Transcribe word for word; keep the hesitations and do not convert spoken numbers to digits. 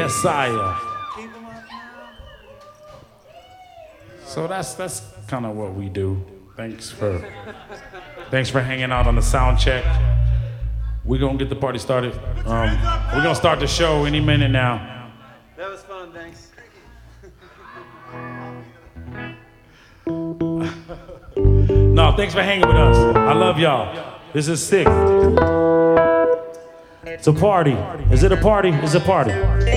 Yes, sire. So that's that's kind of what we do. Thanks for thanks for hanging out on the sound check. We're gonna get the party started. Um, we're gonna start the show any minute now. That was fun, thanks. No, thanks for hanging with us. I love y'all. This is sick. It's a party. Is it a party? It's a party.